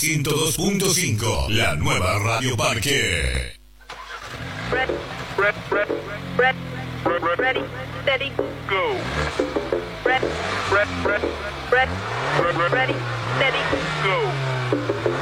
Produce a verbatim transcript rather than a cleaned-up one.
ciento dos punto cinco, la nueva Radio Parque. Red, red, red, red, red, ready, steady, go. Red, red, red, red, red, ready,